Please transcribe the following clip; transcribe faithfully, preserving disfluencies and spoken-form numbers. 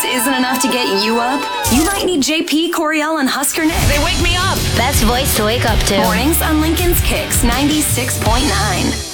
isn't enough to get you up? You might need J P, Coriel, and Husker Nick. They wake me up. Best voice to wake up to. Mornings on Lincoln's Kicks ninety-six point nine.